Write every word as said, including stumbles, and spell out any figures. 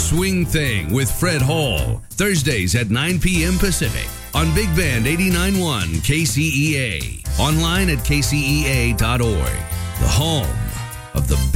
Swing Thing with Fred Hall, Thursdays at nine p.m. Pacific on Big Band eighty-nine point one K C E A. Online at K C E A dot org. The home of the